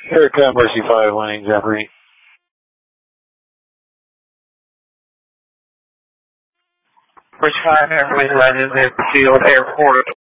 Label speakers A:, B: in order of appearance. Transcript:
A: Erica, Mercy 5, landing Zachary.
B: Mercy 5, Everly landing at Field Airport.